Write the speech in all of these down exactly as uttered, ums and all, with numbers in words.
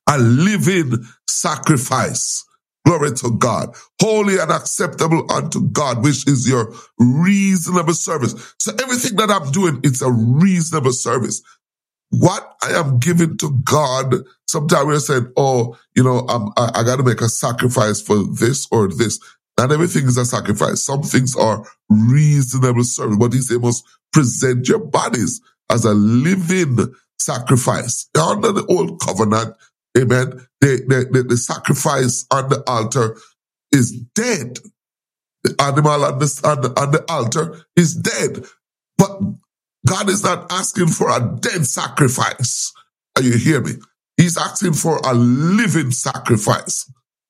a living sacrifice. Glory to God. Holy and acceptable unto God, which is your reasonable service. So everything that I'm doing, it's a reasonable service. What I am giving to God, sometimes we're saying, oh, you know, I'm, I, I got to make a sacrifice for this or this. Not everything is a sacrifice. Some things are reasonable service. But he said, must present your bodies as a living sacrifice. Under the old covenant, amen, the, the, the, the sacrifice on the altar is dead. The animal on the, on, the, on the altar is dead. But God is not asking for a dead sacrifice. Are you hear me? He's asking for a living sacrifice.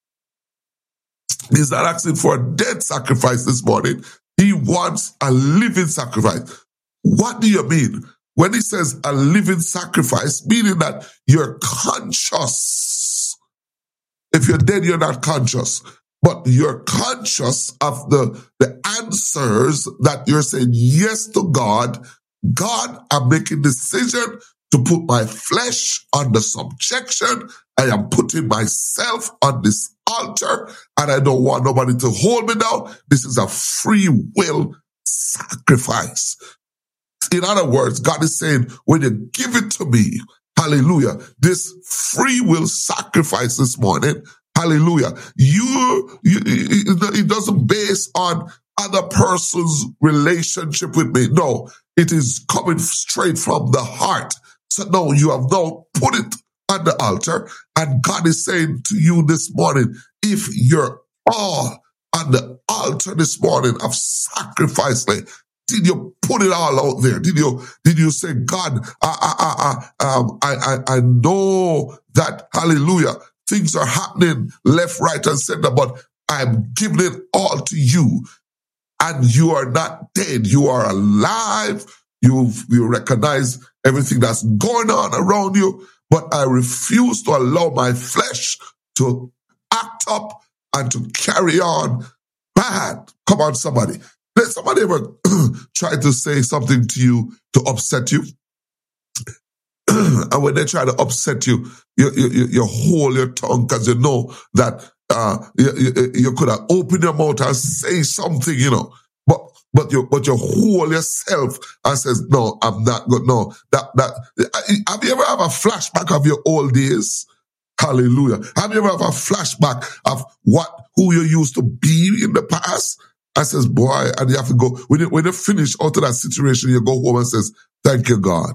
He's not asking for a dead sacrifice this morning. He wants a living sacrifice. What do you mean? When he says a living sacrifice, meaning that you're conscious. If you're dead, you're not conscious. But you're conscious of the, the answers that you're saying yes to God. God, I'm making decision to put my flesh under subjection. I am putting myself on this altar, and I don't want nobody to hold me down. This is a free will sacrifice. In other words, God is saying, when you give it to me, hallelujah, this free will sacrifice this morning, hallelujah, you, you it doesn't base on other person's relationship with me. No, it is coming straight from the heart. So no, you have now put it on the altar, and God is saying to you this morning, if you're all on the altar this morning of sacrifice, like, did you put it all out there? Did you did you say, God, I I I um, I, I I know that, hallelujah, things are happening left, right, and center, but I'm giving it all to you. And you are not dead. You are alive. You you recognize everything that's going on around you. But I refuse to allow my flesh to act up and to carry on bad. Come on, somebody. Did somebody ever try to say something to you to upset you? And when they try to upset you, you, you, you hold your tongue because you know that uh, you, you, you could have opened your mouth and say something, you know. But but you but you hold yourself and says, no, I'm not good. No, that that have you ever have a flashback of your old days? Hallelujah. Have you ever have a flashback of what who you used to be in the past? I says, boy, and you have to go when you when you finish out of that situation, you go home and says, thank you, God.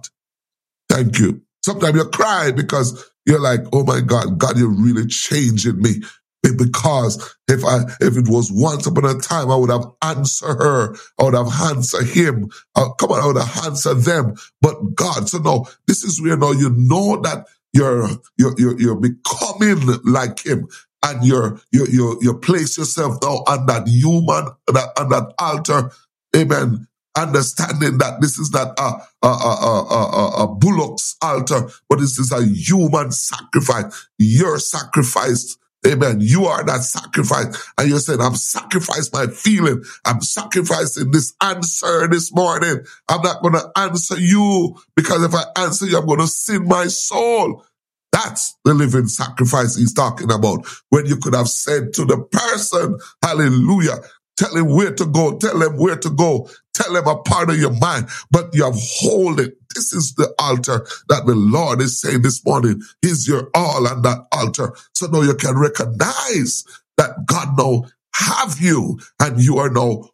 Thank you. Sometimes you cry because you're like, oh my God, God, you're really changing me. Because if I, if it was once upon a time, I would have answered her, I would have answered him. Uh, come on, I would have answered them. But God, so no, this is where now you know that you're you're you're, you're becoming like him, and you're you you you place yourself now on that human that on that altar, amen. Understanding that this is not a a, a, a, a, a bullock's altar, but this is a human sacrifice. Your sacrifice. Amen. You are that sacrifice. And you're saying, I'm sacrificing my feeling. I'm sacrificing this answer this morning. I'm not going to answer you because if I answer you, I'm going to sin my soul. That's the living sacrifice he's talking about. When you could have said to the person, hallelujah, tell him where to go, tell him where to go, tell him a part of your mind, but you have hold it. This is the altar that the Lord is saying this morning. He's your all on that altar. So now you can recognize that God now have you and you are now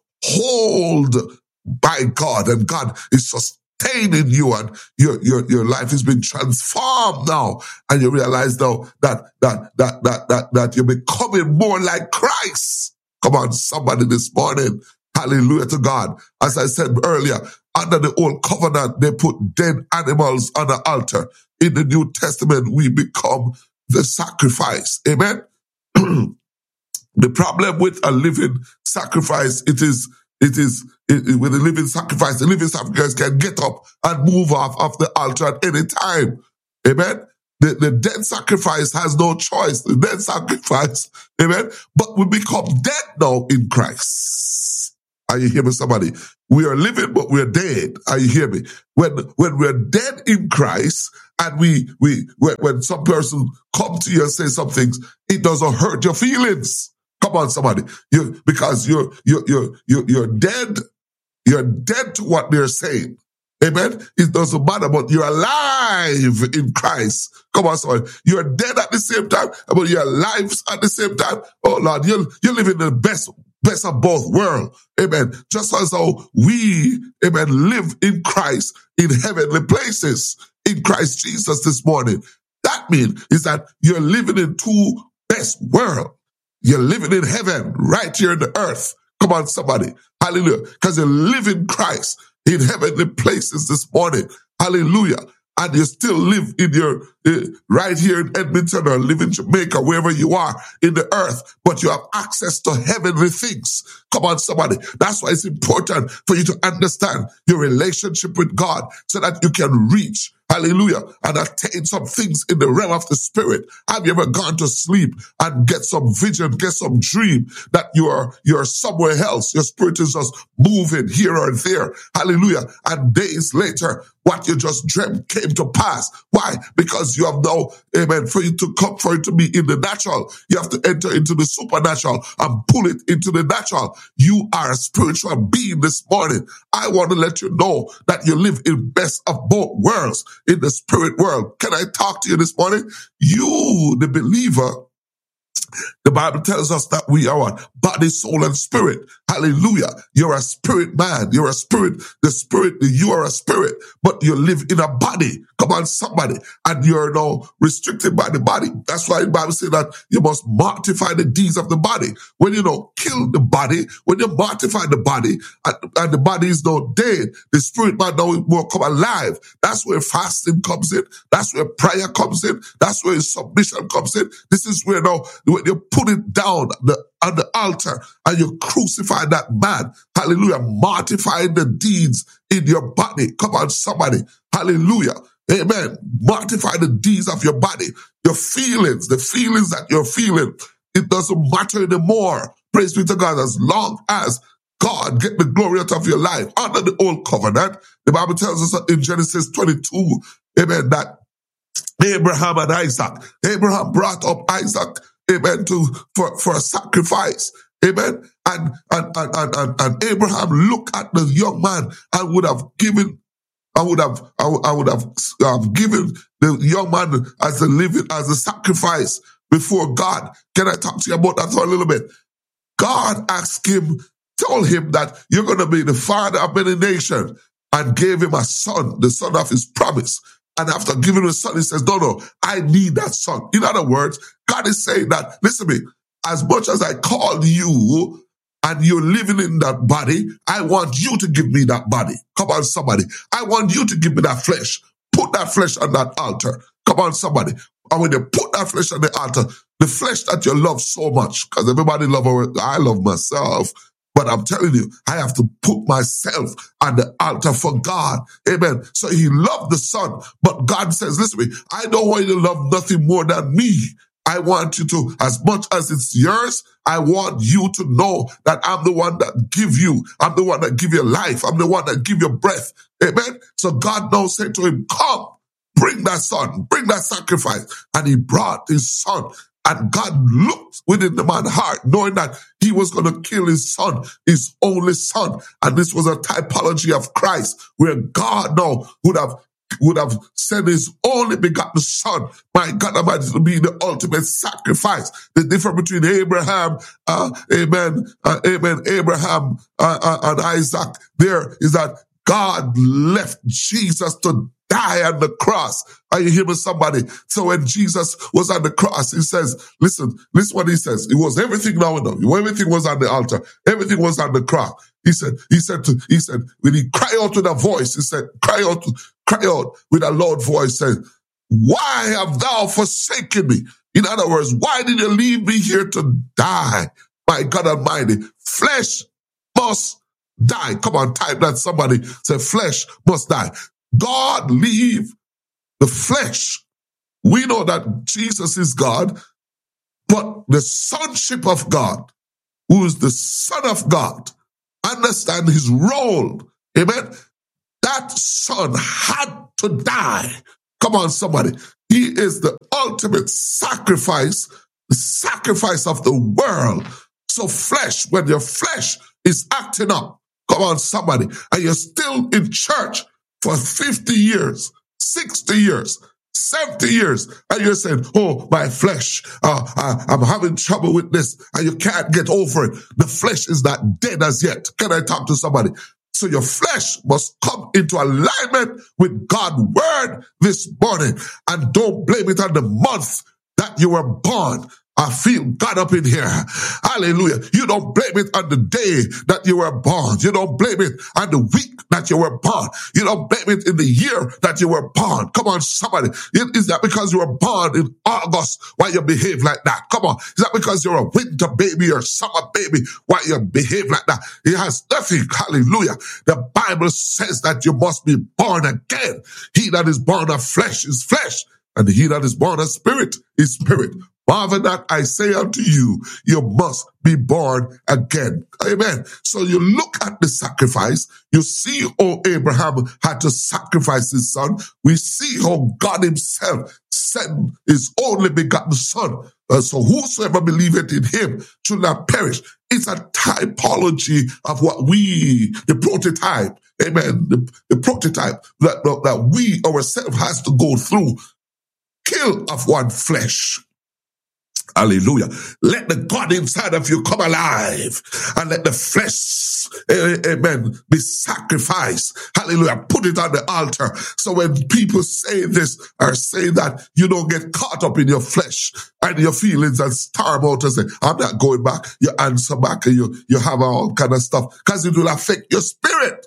hold by God, and God is sustaining you, and your, your, your life has been transformed now. And you realize now that, that, that, that, that, that you're becoming more like Christ. Come on, somebody this morning. Hallelujah to God. As I said earlier, under the old covenant, they put dead animals on the altar. In the New Testament, we become the sacrifice. Amen? The problem with a living sacrifice, it is, it is, it, it, with a living sacrifice, the living sacrifice can get up and move off of the altar at any time. Amen? The, the dead sacrifice has no choice. The dead sacrifice, amen? But we become dead now in Christ. Are you hearing me, somebody? We are living, but we're dead. Are you hearing me? When when we're dead in Christ, and we we when, when some person come to you and say some things, it doesn't hurt your feelings. Come on, somebody. You because you're you're you're you're, you're dead. You're dead to what they're saying. Amen. It doesn't matter, but you're alive in Christ. Come on, somebody. You're dead at the same time, but you're alive at the same time. Oh Lord, you're you're living the best. Best of both worlds. Amen. Just as how we, amen, live in Christ in heavenly places in Christ Jesus this morning. That means is that you're living in two best worlds. You're living in heaven right here in the earth. Come on, somebody. Hallelujah. Because you live in Christ in heavenly places this morning. Hallelujah. And you still live in your, uh, right here in Edmonton or live in Jamaica, wherever you are in the earth, but you have access to heavenly things. Come on, somebody. That's why it's important for you to understand your relationship with God so that you can reach, hallelujah, and attain some things in the realm of the spirit. Have you ever gone to sleep and get some vision, get some dream that you are, you're somewhere else? Your spirit is just moving here or there. Hallelujah. And days later, what you just dreamt came to pass. Why? Because you have now, amen, for you to come, for it to be in the natural, you have to enter into the supernatural and pull it into the natural. You are a spiritual being this morning. I want to let you know that you live in best of both worlds, in the spirit world. Can I talk to you this morning? You, the believer, the Bible tells us that we are what? Body, soul, and spirit. Hallelujah. You're a spirit man. You're a spirit. The spirit, you are a spirit, but you live in a body. Come on, somebody. And you're now restricted by the body. That's why the Bible says that you must mortify the deeds of the body. When you know, kill the body, when you mortify the body, and, and the body is now dead, the spirit man now will come alive. That's where fasting comes in. That's where prayer comes in. That's where submission comes in. This is where now, when you put it down the, on the altar and you crucify that man. Hallelujah. Mortifying the deeds in your body. Come on, somebody. Hallelujah. Amen. Mortify the deeds of your body. Your feelings, the feelings that you're feeling, it doesn't matter anymore. Praise be to God. As long as God get the glory out of your life under the old covenant, the Bible tells us in Genesis twenty-two, amen, that Abraham and Isaac, Abraham brought up Isaac, amen, to, for, for a sacrifice. Amen. And, and, and, and, and Abraham looked at the young man and would have given, I would have, I would, I would have um, given the young man as a living, as a sacrifice before God. Can I talk to you about that for a little bit? God asked him, told him that you're going to be the father of many nations, and gave him a son, the son of his promise. And after giving him a son, he says, no, no, I need that son. In other words, God is saying that, listen to me, as much as I called you and you're living in that body, I want you to give me that body. Come on, somebody. I want you to give me that flesh. Put that flesh on that altar. Come on, somebody. And when you put that flesh on the altar, the flesh that you love so much, because everybody love our, I love myself, but I'm telling you, I have to put myself on the altar for God. Amen. So he loved the son, but God says, listen to me, I don't want you to love nothing more than me. I want you to, as much as it's yours, I want you to know that I'm the one that give you. I'm the one that give you life. I'm the one that give you breath. Amen. So God now said to him, come, bring that son, bring that sacrifice. And he brought his son. And God looked within the man's heart, knowing that he was going to kill his son, his only son. And this was a typology of Christ, where God now would have would have sent his only begotten son, my God Almighty, to be the ultimate sacrifice. The difference between Abraham, uh, amen, uh, amen, Abraham uh, uh, and Isaac there is that God left Jesus to die on the cross. Are you hearing somebody? So when Jesus was on the cross, he says, listen, listen what he says. It was everything now and now. Everything was on the altar. Everything was on the cross. He said, he said, to, he said, when he cried out with a voice, he said, cry out, cry out with a loud voice, said, why have thou forsaken me? In other words, why did you leave me here to die? My God Almighty, flesh must die. Come on, type that. Somebody say, flesh must die. God leave the flesh. We know that Jesus is God, but the sonship of God, who is the Son of God, understand his role. Amen. That son had to die. Come on, somebody. He is the ultimate sacrifice, the sacrifice of the world. So flesh, when your flesh is acting up, come on, somebody, and you're still in church for fifty years, sixty years, seventy years, and you're saying, oh, my flesh, uh, I, I'm having trouble with this, and you can't get over it. The flesh is not dead as yet. Can I talk to somebody? So your flesh must come into alignment with God's word this morning, and don't blame it on the month that you were born. I feel God up in here. Hallelujah. You don't blame it on the day that you were born. You don't blame it on the week that you were born. You don't blame it in the year that you were born. Come on, somebody. Is that because you were born in August why you behave like that? Come on. Is that because you're a winter baby or summer baby why you behave like that? It has nothing. Hallelujah. The Bible says that you must be born again. He that is born of flesh is flesh, and he that is born of spirit is spirit. Rather that I say unto you, you must be born again. Amen. So you look at the sacrifice. You see how Abraham had to sacrifice his son. We see how God himself sent his only begotten son. Uh, so whosoever believeth in him should not perish. It's a typology of what we, the prototype, amen, the, the prototype that, that we ourselves has to go through. Kill of one flesh. Hallelujah. Let the God inside of you come alive and let the flesh, amen, be sacrificed. Hallelujah. Put it on the altar. So when people say this or say that, you don't get caught up in your flesh and your feelings and storm out and say, I'm not going back. You answer back and you, you have all kind of stuff because it will affect your spirit.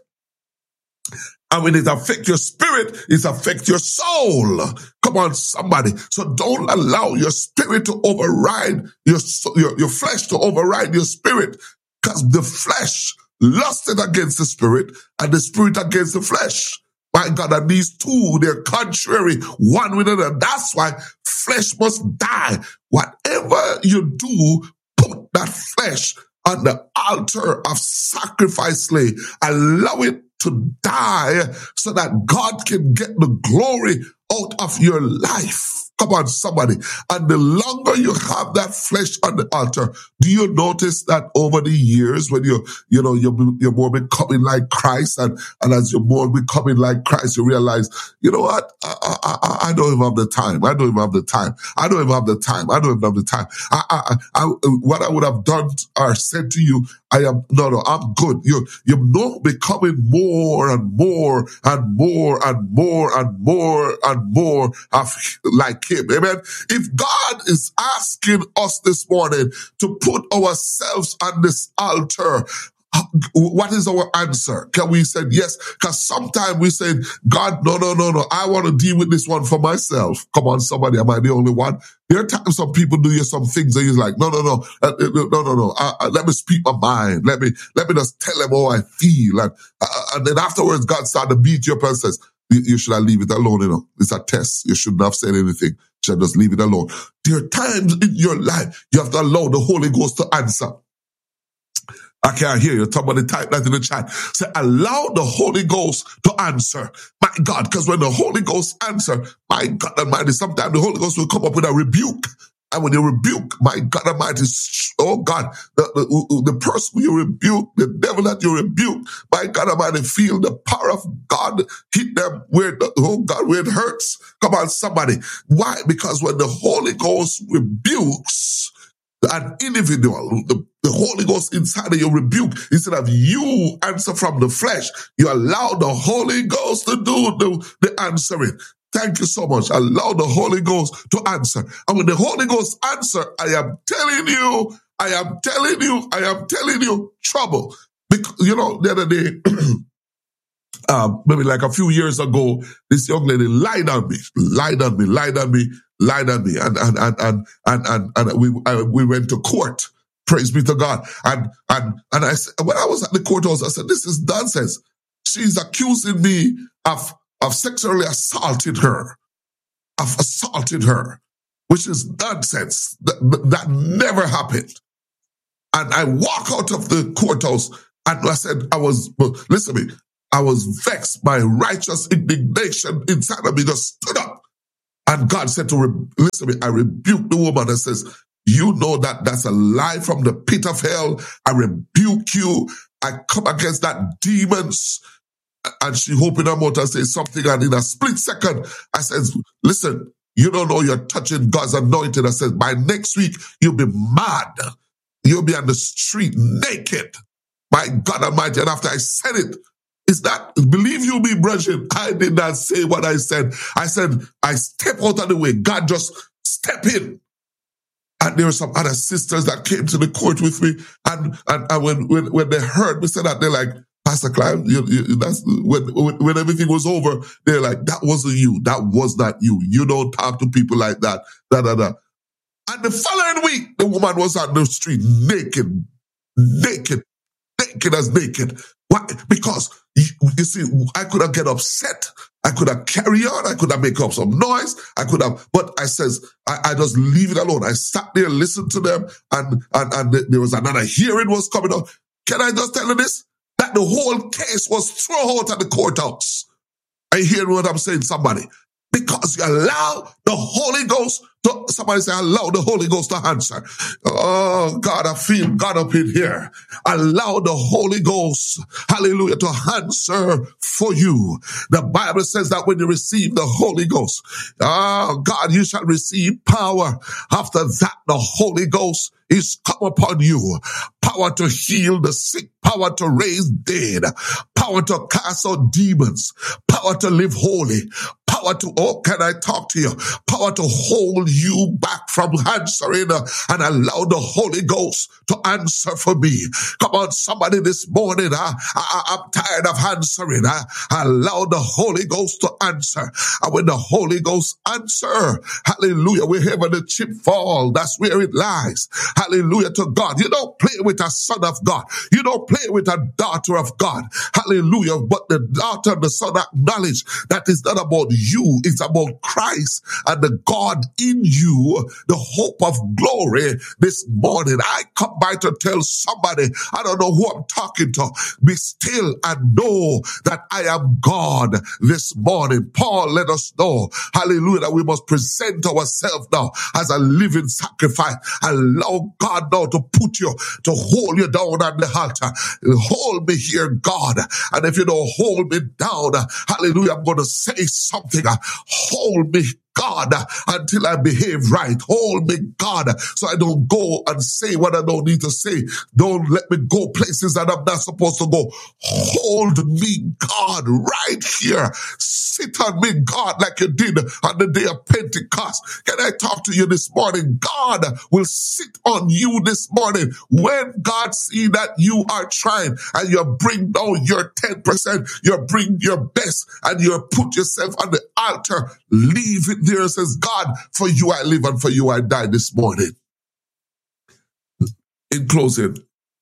And when it affects your spirit, it affects your soul. Come on, somebody. So don't allow your spirit to override your, your, your flesh to override your spirit. Because the flesh lusted against the spirit and the spirit against the flesh. My God, and these two, they're contrary one with another. That's why flesh must die. Whatever you do, put that flesh on the altar of sacrifice. Allow it to die so that God can get the glory out of your life. Come on, somebody. And the longer you have that flesh on the altar, do you notice that over the years when you, you know, you're, you're more becoming like Christ, and, and as you're more becoming like Christ, you realize, you know what? I, I, I don't even have the time. I don't even have the time. I don't even have the time. I don't even have the time. I, I, I, what I would have done or said to you, I am, no, no, I'm good. You, you're not becoming more and more and more and more and more and more of like him. Amen. If God is asking us this morning to put ourselves on this altar, what is our answer? Can we say yes? Because sometimes we say, God, no, no, no, no. I want to deal with this one for myself. Come on, somebody. Am I the only one? There are times some people do you some things and you're like, no, no, no, uh, no, no, no. Uh, uh, let me speak my mind. Let me, let me just tell them how I feel. And, uh, and then afterwards, God started to beat you up and says, you, you should have leave it alone. You know, it's a test. You shouldn't have said anything. You should just leave it alone. There are times in your life you have to allow the Holy Ghost to answer. I can't hear you. Somebody type that in the chat. Say, allow the Holy Ghost to answer. My God, because when the Holy Ghost answer, my God Almighty, sometimes the Holy Ghost will come up with a rebuke. And when you rebuke, my God Almighty, oh God, the, the, the person you rebuke, the devil that you rebuke, my God Almighty, feel the power of God hit them where, the, oh God, where it hurts. Come on, somebody. Why? Because when the Holy Ghost rebukes an individual, the, the Holy Ghost inside of you rebuke, instead of you answer from the flesh, you allow the Holy Ghost to do the, the answering. Thank you so much. Allow the Holy Ghost to answer. And when the Holy Ghost answer, I am telling you, I am telling you, I am telling you, trouble. Because, you know, the other day, um, maybe like a few years ago, this young lady lied on me, lied on me, lied on me, lied on me, and and and and and and, and we uh, we went to court. Praise be to God. And and and I when I was at the courthouse, I said, "This is nonsense. She's accusing me of of sexually assaulting her, of assaulting her, which is nonsense. That that never happened." And I walk out of the courthouse, And I said, I was, listen to me, I was vexed. My righteous indignation inside of me just stood up. And God said to, re- listen to me, I rebuked the woman and says, you know that that's a lie from the pit of hell. I rebuke you. I come against that demons. And she opened her mouth and said something. And in a split second, I said, listen, you don't know you're touching God's anointed. I said, by next week, you'll be mad. You'll be on the street naked. My God Almighty. And after I said it, is that, believe you me, brethren, I did not say what I said. I said, I step out of the way. God just step in. And there were some other sisters that came to the court with me. And, and, and when, when, when they heard me say that, they're like, Pastor Clive, you, you, that's, when, when, when everything was over, they're like, that wasn't you. That was not you. You don't talk to people like that. Da, da, da. And the following week, the woman was on the street naked, naked, naked as naked. Why? Because, you, you see, I could have get upset. I could have carry on. I could have make up some noise. I could have, but I says, I, I just leave it alone. I sat there, listened to them, and, and, and there was another hearing was coming up. Can I just tell you this? That the whole case was thrown out at the courthouse. I hear what I'm saying, somebody. Because you allow the Holy Ghost to, somebody say, allow the Holy Ghost to answer. Oh, God, I feel God up in here. Allow the Holy Ghost, hallelujah, to answer for you. The Bible says that when you receive the Holy Ghost, oh, God, you shall receive power. After that, the Holy Ghost is come upon you. Power to heal the sick, power to raise dead, power to cast out demons, power to live holy, power to, oh, can I talk to you? Power to hold you back from answering uh, and allow the Holy Ghost to answer for me. Come on, somebody this morning, uh, I, I'm tired of answering. Uh, allow the Holy Ghost to answer. And when the Holy Ghost answer, hallelujah, wherever the chip fall, that's where it lies. Hallelujah to God. You don't play with a son of God. You don't play with a daughter of God. Hallelujah. But the daughter, the son acknowledge that it's not about you. It's about Christ and the God in you, the hope of glory. This morning, I come by to tell somebody, I don't know who I'm talking to, be still and know that I am God this morning. Paul let us know, hallelujah, that we must present ourselves now as a living sacrifice. Allow God now to put you, to hold you down on the altar. Hold me here, God. And if you don't hold me down, hallelujah, I'm going to say something. Hold me, God, until I behave right. Hold me, God, so I don't go and say what I don't need to say. Don't let me go places that I'm not supposed to go. Hold me, God, right here. Sit on me, God, like you did on the day of Pentecost. Can I talk to you this morning? God will sit on you this morning. When God see that you are trying and you bring down your ten percent, you bring your best and you put yourself on the altar, leave it there and says, God, for you I live and for you I die this morning. In closing,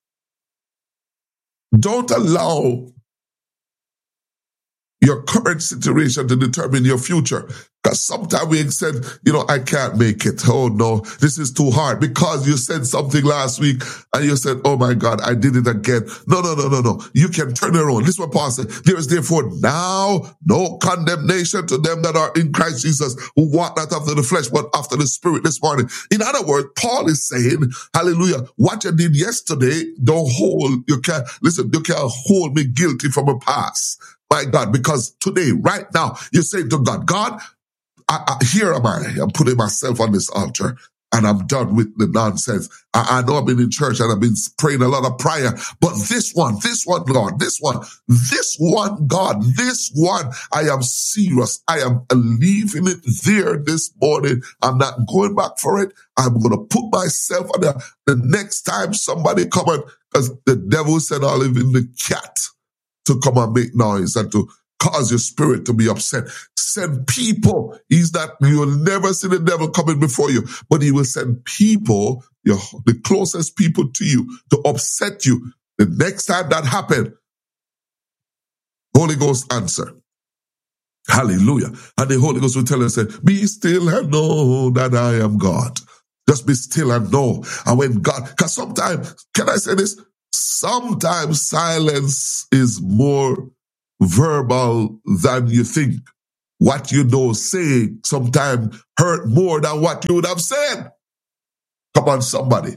don't allow your current situation to determine your future. Because sometimes we said, you know, I can't make it. Oh no, this is too hard. Because you said something last week and you said, oh my God, I did it again. No, no, no, no, no. You can turn it around. This is what Paul said. There is therefore now no condemnation to them that are in Christ Jesus, who walk not after the flesh, but after the Spirit this morning. In other words, Paul is saying, hallelujah, what you did yesterday, don't hold, you can't, listen, you can't hold me guilty from a past. My God, because today, right now, you're saying to God, God, I, I, here am I. I'm putting myself on this altar and I'm done with the nonsense. I, I know I've been in church and I've been praying a lot of prayer, but this one, this one, Lord, this one, this one, God, this one, I am serious. I am leaving it there this morning. I'm not going back for it. I'm going to put myself on there. The next time somebody come on, because the devil said I'll live in the cat to come and make noise and to cause your spirit to be upset. Send people. He's not, you will never see the devil coming before you, but he will send people, your, the closest people to you, to upset you. The next time that happened, Holy Ghost answer. Hallelujah. And the Holy Ghost will tell us, be still and know that I am God. Just be still and know. And when God, because sometimes, can I say this? Sometimes silence is more verbal than you think. What you don't say sometimes hurt more than what you would have said. Come on, somebody.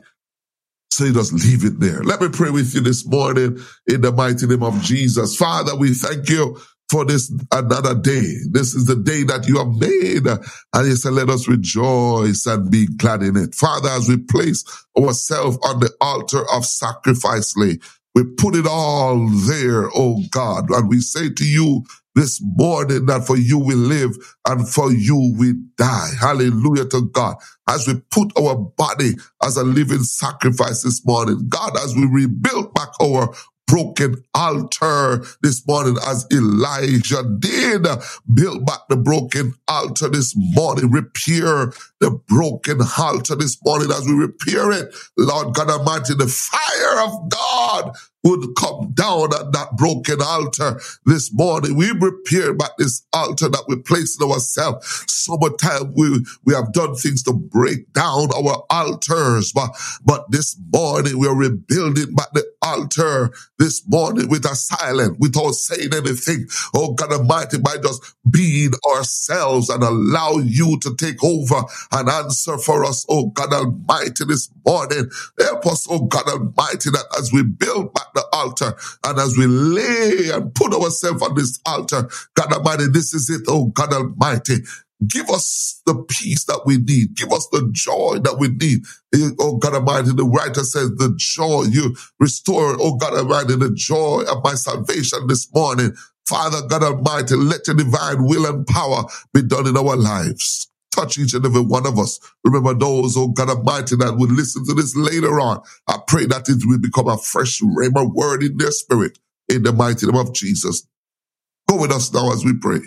So you just leave it there. Let me pray with you this morning in the mighty name of Jesus. Father, we thank you for this another day. This is the day that you have made. And you said, let us rejoice and be glad in it. Father, as we place ourselves on the altar of sacrifice, we put it all there, oh God. And we say to you this morning that for you we live and for you we die. Hallelujah to God. As we put our body as a living sacrifice this morning, God, as we rebuild back our broken altar this morning, as Elijah did, build back the broken altar this morning, repair the broken altar this morning. As we repair it, Lord God Almighty, the fire of God would come down at that broken altar this morning. We repair back this altar that we place in ourselves. Summertime, we, we have done things to break down our altars, but, but this morning we are rebuilding back the altar this morning with a silence, without saying anything. Oh God Almighty, by just being ourselves and allow you to take over and answer for us, oh God Almighty, this morning. Help us, oh God Almighty, that as we build back the altar and as we lay and put ourselves on this altar, God Almighty, this is it, oh God Almighty. Give us the peace that we need. Give us the joy that we need. Oh God Almighty, the writer says the joy you restore, oh God Almighty, the joy of my salvation this morning. Father God Almighty, let your divine will and power be done in our lives. Touch each and every one of us. Remember those, oh God Almighty, that would listen to this later on. I pray that it will become a fresh rhema word in their spirit. In the mighty name of Jesus. Go with us now as we pray.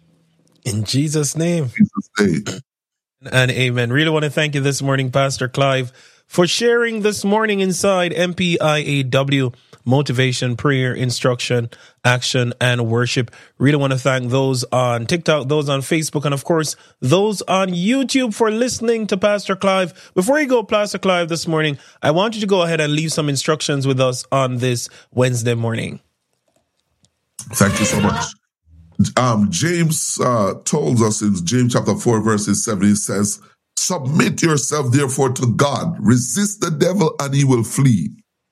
In Jesus' name. In Jesus' name. And amen. Really want to thank you this morning, Pastor Clive, for sharing this morning inside M P I A W, motivation, prayer, instruction, action, and worship. Really want to thank those on TikTok, those on Facebook, and of course, those on YouTube for listening to Pastor Clive. Before you go, Pastor Clive, this morning, I want you to go ahead and leave some instructions with us on this Wednesday morning. Thank you so much. Um, James uh, told us in James chapter four, verses seven, he says, submit yourself therefore to God, resist the devil and he will flee.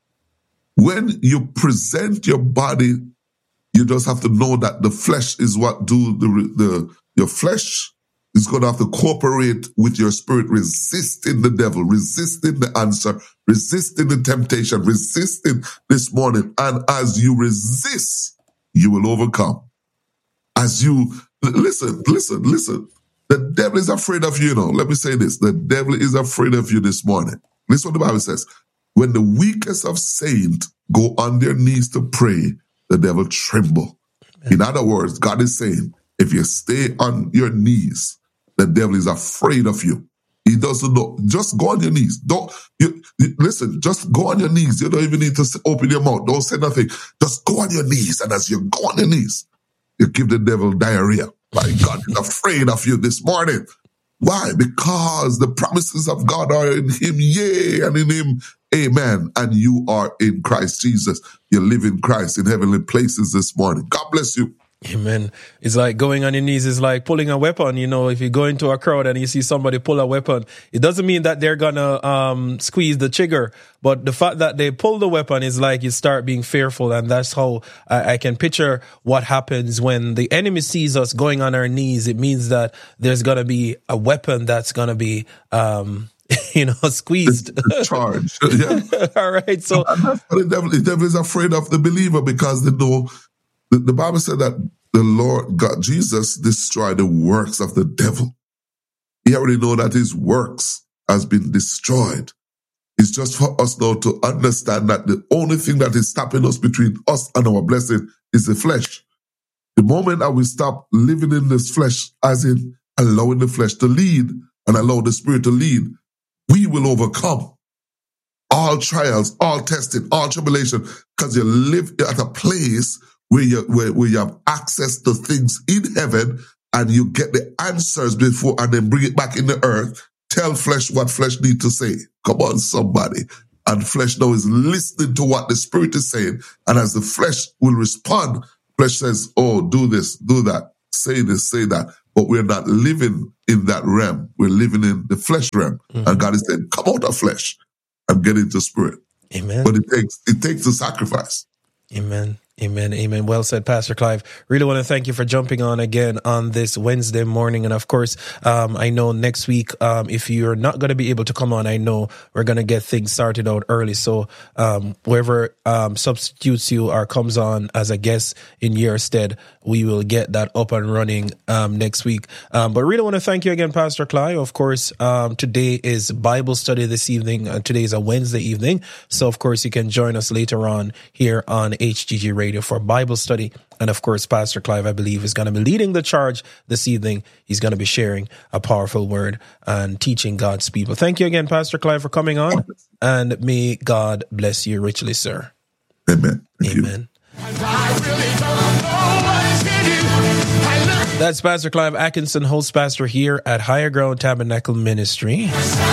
When you present your body, you just have to know that the flesh is what do the, the your flesh is going to have to cooperate with your spirit, resisting the devil, resisting the answer, resisting the temptation, resisting this morning. And as you resist, you will overcome. As you, listen, listen, listen. The devil is afraid of you, you know. Let me say this. The devil is afraid of you this morning. Listen what the Bible says. When the weakest of saints go on their knees to pray, the devil tremble. Amen. In other words, God is saying, if you stay on your knees, the devil is afraid of you. He doesn't know. Just go on your knees. Don't you, you listen, just go on your knees. You don't even need to open your mouth. Don't say nothing. Just go on your knees. And as you go on your knees, you give the devil diarrhea. My God is afraid of you this morning. Why? Because the promises of God are in him, yea, and in him, amen. And you are in Christ Jesus. You live in Christ in heavenly places this morning. God bless you. Amen. It's like going on your knees is like pulling a weapon. You know, if you go into a crowd and you see somebody pull a weapon, it doesn't mean that they're gonna um, squeeze the trigger. But the fact that they pull the weapon is like you start being fearful. And that's how I, I can picture what happens when the enemy sees us going on our knees. It means that there's gonna be a weapon that's gonna be um, you know, squeezed. Charged. Yeah. All right. So and that's why the devil, the devil is afraid of the believer, because they know the, the Bible said that the Lord God, Jesus, destroyed the works of the devil. He already know that his works has been destroyed. It's just for us now to understand that the only thing that is stopping us between us and our blessing is the flesh. The moment that we stop living in this flesh, as in allowing the flesh to lead and allow the spirit to lead, we will overcome all trials, all testing, all tribulation, because you live at a place where you, where, where you have access to things in heaven and you get the answers before and then bring it back in the earth. Tell flesh what flesh need to say. Come on, somebody. And flesh now is listening to what the Spirit is saying. And as the flesh will respond, flesh says, oh, do this, do that, say this, say that. But we're not living in that realm. We're living in the flesh realm. Mm-hmm. And God is saying, come out of flesh and get into spirit. Amen. But it takes it takes a sacrifice. Amen. Amen. Amen. Well said, Pastor Clive. Really want to thank you for jumping on again on this Wednesday morning. And of course, um, I know next week, um, if you're not going to be able to come on, I know we're going to get things started out early. So, um, whoever, um, substitutes you or comes on as a guest in your stead, we will get that up and running, um, next week. Um, but really want to thank you again, Pastor Clive. Of course, um, today is Bible study this evening. Uh, today is a Wednesday evening. So of course, you can join us later on here on H G G Radio for Bible study. And of course, Pastor Clive, I believe, is going to be leading the charge this evening. He's going to be sharing a powerful word and teaching God's people. Thank you again, Pastor Clive, for coming on. And may God bless you richly, sir. Amen. Thank Amen. That's Pastor Clive Atkinson, host pastor here at Higher Ground Tabernacle Ministry.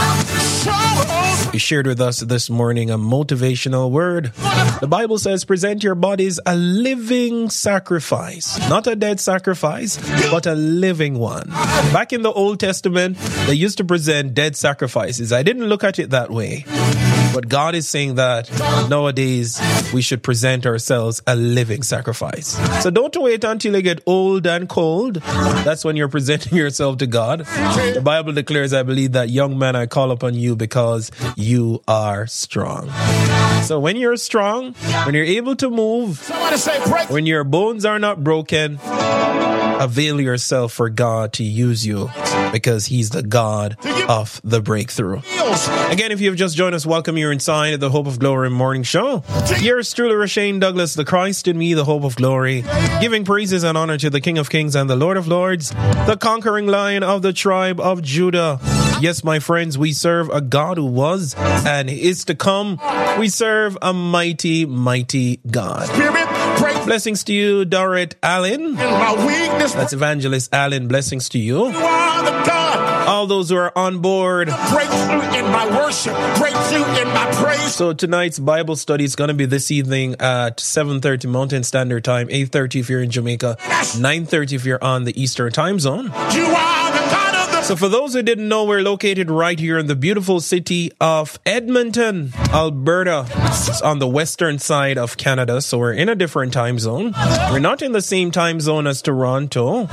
He shared with us this morning a motivational word. The Bible says, present your bodies a living sacrifice, not a dead sacrifice, but a living one. Back in the Old Testament, they used to present dead sacrifices. I didn't look at it that way. But God is saying that nowadays we should present ourselves a living sacrifice. So don't wait until you get old and cold. That's when you're presenting yourself to God. The Bible declares, I believe, that young man, I call upon you because you are strong. So when you're strong, when you're able to move, when your bones are not broken, avail yourself for God to use you because he's the God of the breakthrough. Again, if you've just joined us, welcome. You're inside the Hope of Glory morning show. Yours truly, Rashane Douglas, the Christ in me, the hope of glory, giving praises and honor to the King of Kings and the Lord of Lords, the conquering Lion of the tribe of Judah. Yes, my friends, we serve a God who was and is to come. We serve a mighty, mighty God. Blessings to you, Dorrit Allen. That's Evangelist Allen. Blessings to you. All those who are on board. Breakthrough in my worship. Breakthrough in my praise. So tonight's Bible study is going to be this evening at seven thirty Mountain Standard Time, eight thirty if you're in Jamaica, nine thirty if you're on the Eastern Time Zone. You are the God of the... So for those who didn't know, we're located right here in the beautiful city of Edmonton, Alberta. It's on the western side of Canada, so we're in a different time zone. We're not in the same time zone as Toronto.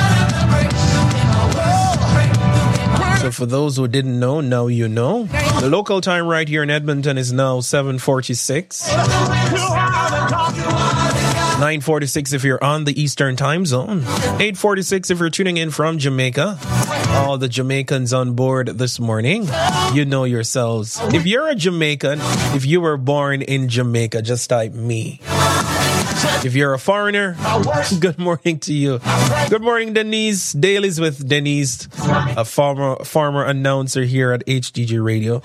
So for those who didn't know, now you know. The local time right here in Edmonton is now seven forty-six. nine forty-six if you're on the Eastern Time Zone. eight forty-six if you're tuning in from Jamaica. All the Jamaicans on board this morning, you know yourselves. If you're a Jamaican, if you were born in Jamaica, just type me. If you're a foreigner, good morning to you. Good morning, Denise. Dailies with Denise, a former former announcer here at H G G Radio.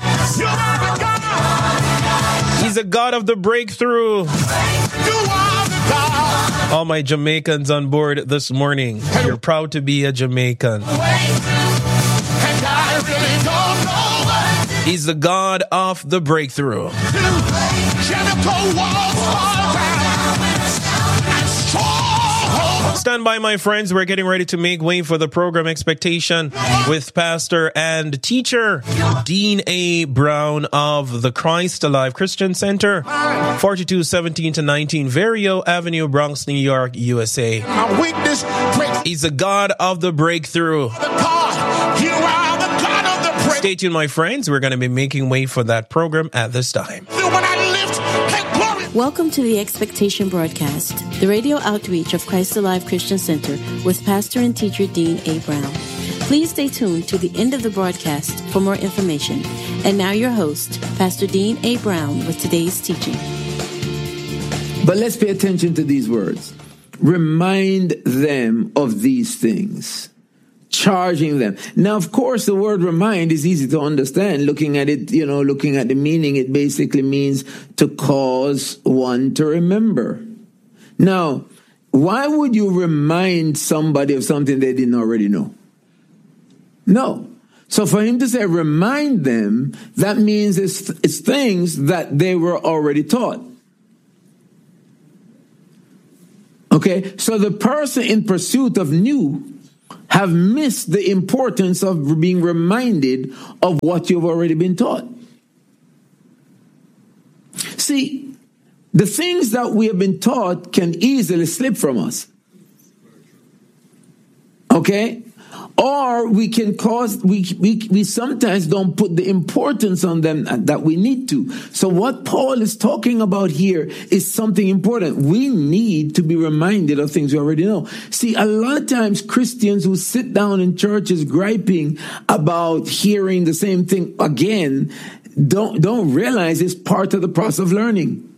He's a God of the breakthrough. All my Jamaicans on board this morning, you're proud to be a Jamaican. He's the God of the breakthrough. Stand by, my friends. We're getting ready to make way for the program Expectation with pastor and teacher Dean A. Brown of the Christ Alive Christian Center, forty-two seventeen to nineteen Verio Avenue, Bronx, New York, U S A. He's the God of the breakthrough. Stay tuned, my friends. We're going to be making way for that program at this time. Welcome to the Expectation broadcast, the radio outreach of Christ Alive Christian Center with pastor and teacher Dean A. Brown. Please stay tuned to the end of the broadcast for more information. And now your host, Pastor Dean A. Brown, with today's teaching. But let's pay attention to these words. Remind them of these things. Charging them. Now, of course, the word remind is easy to understand. Looking at it, you know, looking at the meaning, it basically means to cause one to remember. Now, why would you remind somebody of something they didn't already know? No. So for him to say remind them, that means it's, it's things that they were already taught. Okay, so the person in pursuit of new have missed the importance of being reminded of what you've already been taught. See, the things that we have been taught can easily slip from us. Okay? Or we can cause, we, we, we sometimes don't put the importance on them that we need to. So what Paul is talking about here is something important. We need to be reminded of things we already know. See, a lot of times Christians who sit down in churches griping about hearing the same thing again, don't, don't realize it's part of the process of learning.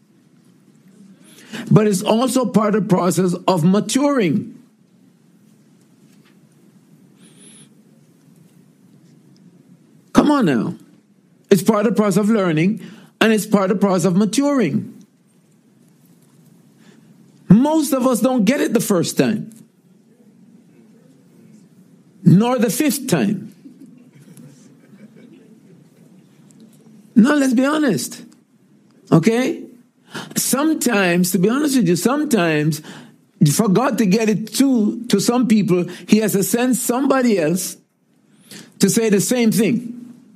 But it's also part of the process of maturing. Come on now. It's part of the process of learning, and it's part of the process of maturing. Most of us don't get it the first time, nor the fifth time. No, let's be honest. Okay? Sometimes, to be honest with you, sometimes for God to get it to, to some people, he has to send somebody else to say the same thing.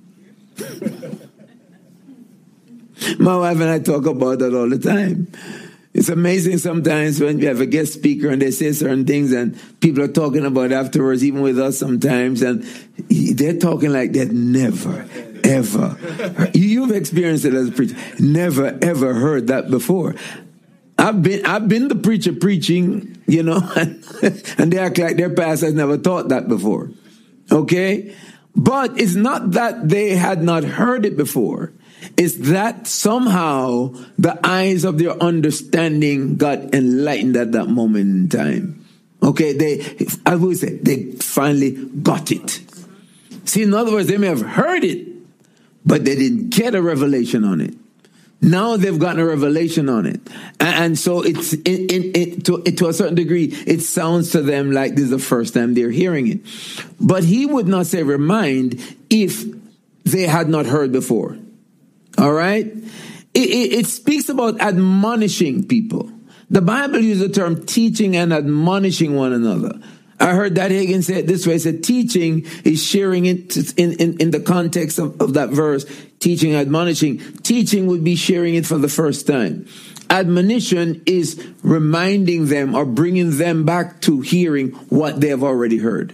My wife and I talk about that all the time. It's amazing sometimes when we have a guest speaker and they say certain things and people are talking about afterwards, even with us sometimes, and they're talking like they'd never, ever, you've experienced it as a preacher, never, ever heard that before. I've been I've been the preacher preaching, you know, and, and they act like their pastor has never taught that before. Okay? But it's not that they had not heard it before. It's that somehow the eyes of their understanding got enlightened at that moment in time. Okay, they, I would say, they finally got it. See, in other words, they may have heard it, but they didn't get a revelation on it. Now they've gotten a revelation on it. And so it's in, in, it, to, to a certain degree, it sounds to them like this is the first time they're hearing it. But he would not say remind if they had not heard before. All right? It, it, it speaks about admonishing people. The Bible uses the term teaching and admonishing one another. I heard that Hagin say it this way. He said teaching is sharing it in, in, in the context of, of that verse. Teaching, admonishing. Teaching would be sharing it for the first time. Admonition is reminding them or bringing them back to hearing what they have already heard.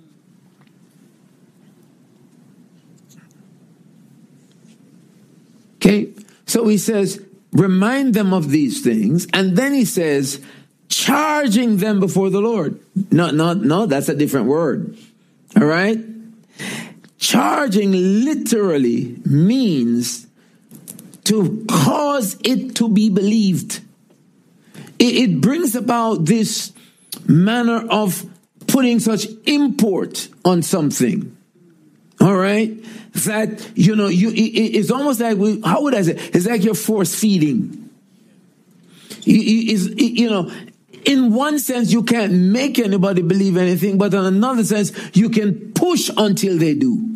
Okay? So he says, remind them of these things. And then he says, charging them before the Lord. No, no, no, that's a different word. All right? Charging literally means to cause it to be believed. It, it brings about this manner of putting such import on something. All right? That, you know, you, it, it's almost like, we, how would I say? It's like you're force feeding. You, you, you know, in one sense, you can't make anybody believe anything, but in another sense, you can push until they do.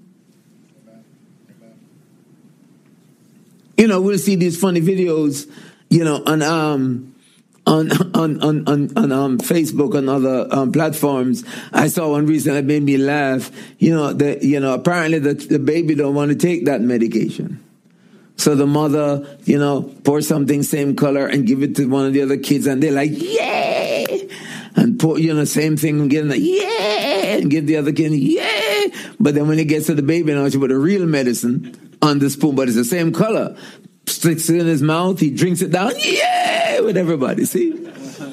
You know, we'll see these funny videos, you know, on um, on on on on, on um, Facebook and other um, platforms. I saw one recently that made me laugh. You know, the you know apparently the the baby don't want to take that medication. So the mother, you know, pour something same color and give it to one of the other kids, and they're like, "Yay!" And pour, you know, same thing and give them like, "Yay!" and give the other kid, "Yay!" But then when it gets to the baby, now she put a real medicine on the spoon, but it's the same color. Sticks it in his mouth, he drinks it down, "Yay!" with everybody. See?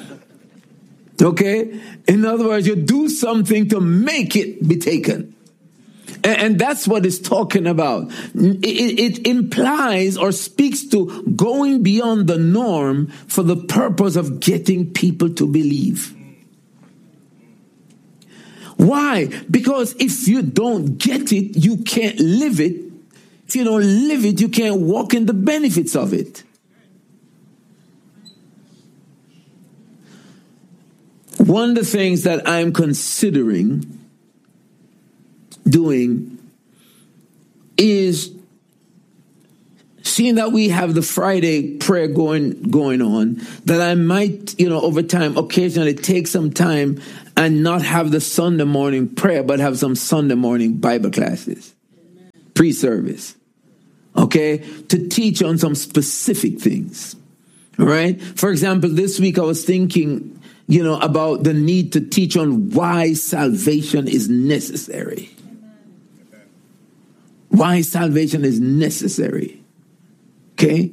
Okay? In other words, you do something to make it be taken. And that's what it's talking about. It, it implies or speaks to going beyond the norm for the purpose of getting people to believe. Why? Because if you don't get it, you can't live it. If you don't live it, you can't walk in the benefits of it. One of the things that I'm considering doing is, seeing that we have the Friday prayer going going on, that I might, you know, over time, occasionally take some time and not have the Sunday morning prayer, but have some Sunday morning Bible classes, pre-service, okay, to teach on some specific things, all right? For example, this week I was thinking, you know, about the need to teach on why salvation is necessary. Why salvation is necessary. Okay?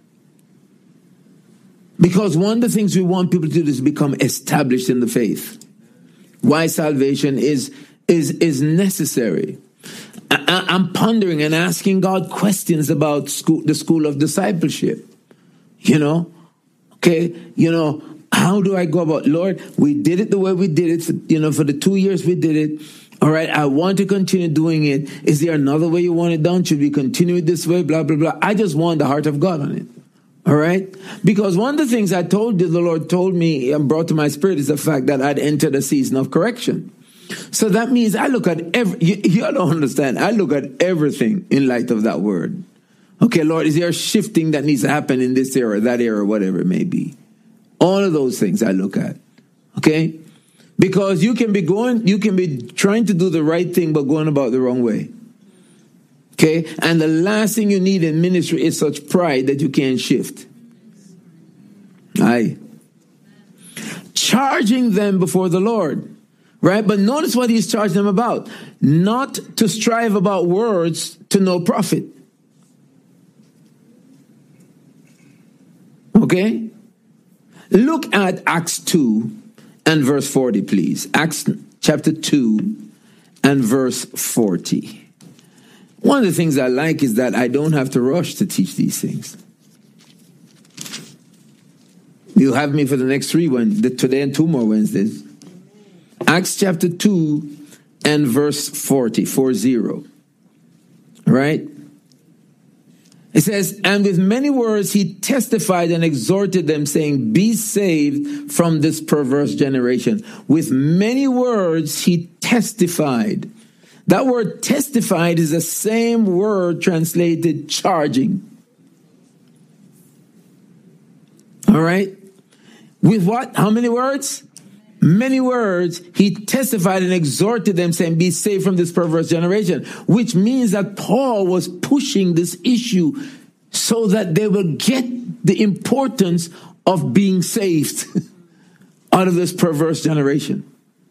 Because one of the things we want people to do is become established in the faith. Why salvation is is is necessary. I, I'm pondering and asking God questions about school, the school of discipleship. You know? Okay? You know, how do I go about, Lord, we did it the way we did it, for, you know, for the two years we did it. All right, I want to continue doing it. Is there another way you want it done? Should we continue it this way? Blah, blah, blah. I just want the heart of God on it. All right? Because one of the things I told you, the Lord told me and brought to my spirit is the fact that I'd entered a season of correction. So that means I look at every, you, you don't understand. I look at everything in light of that word. Okay, Lord, is there a shifting that needs to happen in this area, that area, whatever it may be? All of those things I look at. Okay? Because you can be going, you can be trying to do the right thing, but going about the wrong way. Okay? And the last thing you need in ministry is such pride that you can't shift. Aye. Charging them before the Lord. Right? But notice what he's charging them about. Not to strive about words to no profit. Okay? Look at Acts two. And verse forty, please. Acts chapter two and verse forty. One of the things I like is that I don't have to rush to teach these things. You'll have me for the next three Wednesdays, today and two more Wednesdays. Acts chapter two and verse forty, four zero. Right? It says, and with many words he testified and exhorted them, saying, be saved from this perverse generation. With many words he testified. That word testified is the same word translated charging. All right? With what? How many words? Many words, he testified and exhorted them, saying, be saved from this perverse generation, which means that Paul was pushing this issue so that they will get the importance of being saved out of this perverse generation.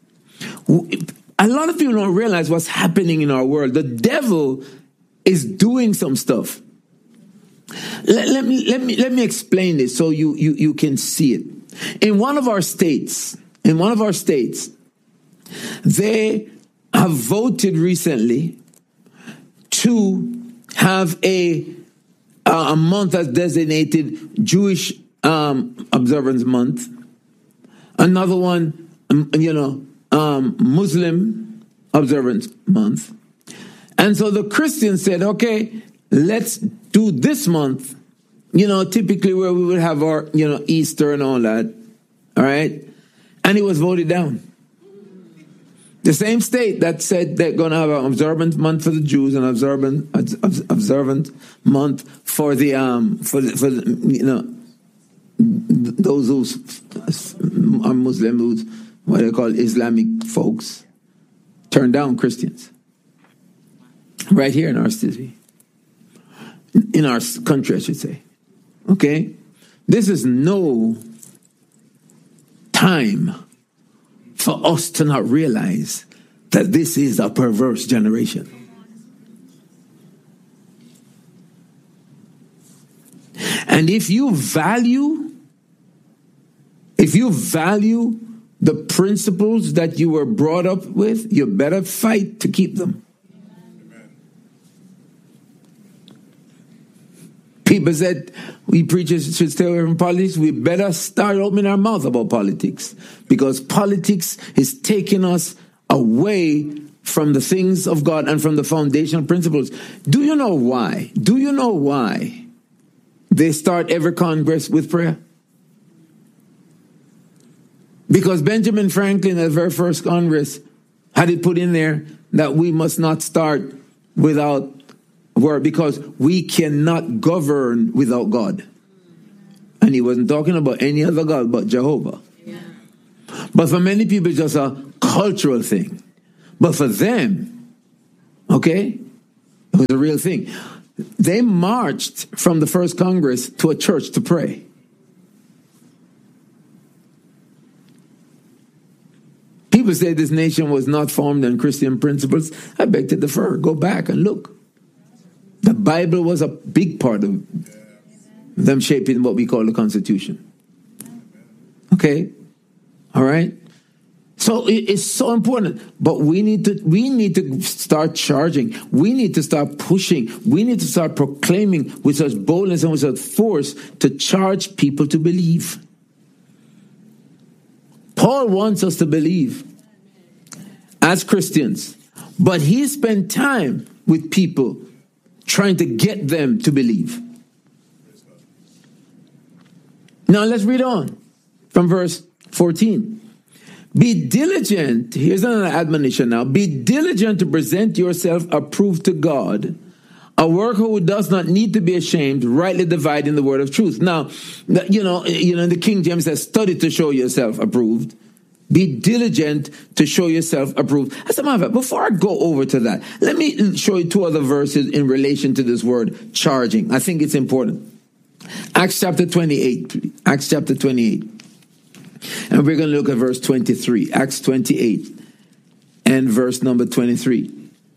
A lot of people don't realize what's happening in our world. The devil is doing some stuff. Let, let me let me let me explain this so you, you you can see it. In one of our states, In one of our states, they have voted recently to have a a month that's designated Jewish um, Observance Month. Another one, you know, um, Muslim Observance Month. And so the Christians said, okay, let's do this month, you know, typically where we would have our, you know, Easter and all that. All right. And it was voted down. The same state that said they're going to have an observant month for the Jews and observant observant month for the um for the, for the, you know those who are Muslim, who's what they call Islamic folks, turned down Christians. Right here in our city, in our country, I should say. Okay, this is no time for us to not realize that this is a perverse generation. And if you value, if you value the principles that you were brought up with, you better fight to keep them. People said we preachers should stay away from politics. We better start opening our mouth about politics, because politics is taking us away from the things of God and from the foundational principles. Do you know why? Do you know why they start every Congress with prayer? Because Benjamin Franklin, at the very first Congress, had it put in there that we must not start without word, because we cannot govern without God. And he wasn't talking about any other God but Jehovah. Yeah. But for many people, it's just a cultural thing. But for them, okay, it was a real thing. They marched from the first Congress to a church to pray. People say this nation was not formed on Christian principles. I beg to differ. Go back and look. The Bible was a big part of them shaping what we call the Constitution. Okay? All right? So it's so important. But we need to we need to start charging. We need to start pushing. We need to start proclaiming with such boldness and with such force to charge people to believe. Paul wants us to believe as Christians, but he spent time with people trying to get them to believe. Now let's read on from verse fourteen. Be diligent, here's another admonition now, be diligent to present yourself approved to God, a worker who does not need to be ashamed, rightly dividing the word of truth. Now, you know, you know, in the King James says, study to show yourself approved. Be diligent to show yourself approved. As a matter of fact, before I go over to that, let me show you two other verses in relation to this word charging. I think it's important. Acts chapter twenty-eight. Acts chapter twenty-eight. And we're going to look at verse twenty-three. Acts twenty-eight and verse number twenty-three.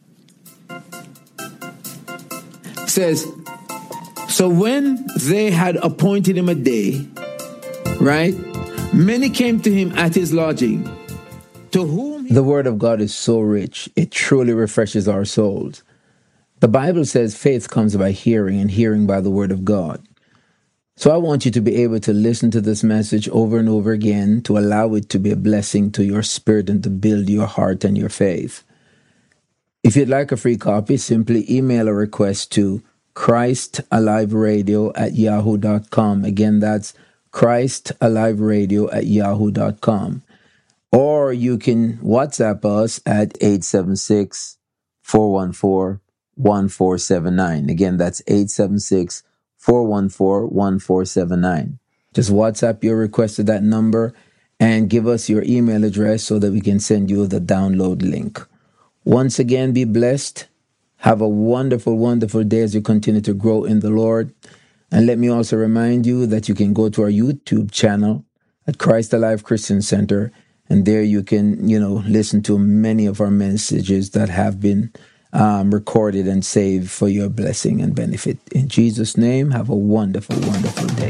It says, so when they had appointed him a day, right, many came to him at his lodging, to whom... The word of God is so rich, it truly refreshes our souls. The Bible says faith comes by hearing, and hearing by the word of God. So I want you to be able to listen to this message over and over again, to allow it to be a blessing to your spirit and to build your heart and your faith. If you'd like a free copy, simply email a request to christaliveradio at yahoo dot com. Again, that's christaliveradio at yahoo dot com. Or you can WhatsApp us at eight seven six, four one four, one four seven nine. Again, that's eight seven six, four one four, one four seven nine. Just WhatsApp your request to that number and give us your email address so that we can send you the download link. Once again, be blessed. Have a wonderful, wonderful day as you continue to grow in the Lord. And let me also remind you that you can go to our YouTube channel at Christ Alive Christian Center, and there you can, you know, listen to many of our messages that have been um, recorded and saved for your blessing and benefit. In Jesus' name, have a wonderful, wonderful day.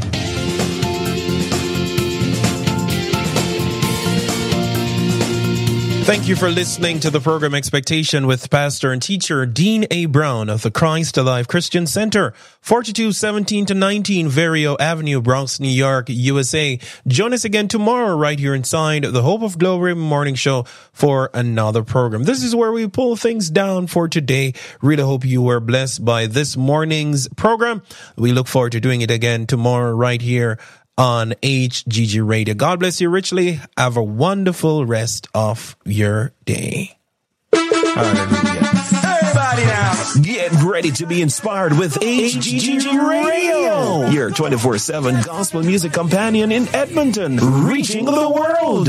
Thank you for listening to the program Expectation with pastor and teacher Dean A. Brown of the Christ Alive Christian Center, forty-two seventeen to nineteen Verio Avenue, Bronx, New York, U S A. Join us again tomorrow right here inside the Hope of Glory Morning Show for another program. This is where we pull things down for today. Really hope you were blessed by this morning's program. We look forward to doing it again tomorrow right here on H G G Radio. God bless you richly. Have a wonderful rest of your day. Hallelujah. Everybody now, get ready to be inspired with H G G Radio, your twenty-four seven gospel music companion in Edmonton, reaching the world.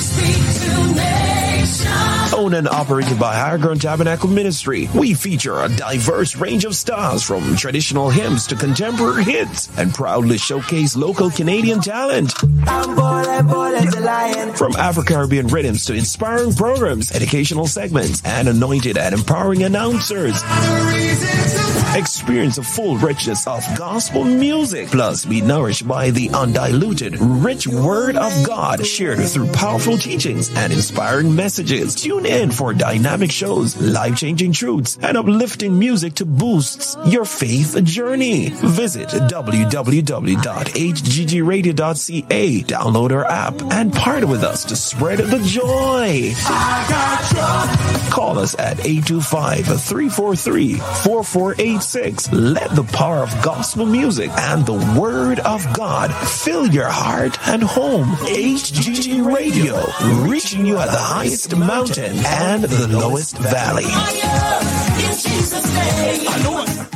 Owned and operated by Higher Ground Tabernacle Ministry, we feature a diverse range of styles from traditional hymns to contemporary hits and proudly showcase local Canadian talent. I'm bold, I'm bold as a lion. From Afro-Caribbean rhythms to inspiring programs, educational segments, and anointed and empowering announcers. Experience the full richness of gospel music. Plus, be nourished by the undiluted, rich word of God shared through powerful teachings and inspiring messages. Tune in for dynamic shows, life-changing truths, and uplifting music to boost your faith journey. Visit w w w dot h g g radio dot c a, download our app, and partner with us to spread the joy. Call us at eight two five, three four three, four four eight six. Let the power of gospel music and the word of God fill your heart and home. H G G Radio, reaching you at the highest mountain and the lowest valley. In Jesus' name. I know it.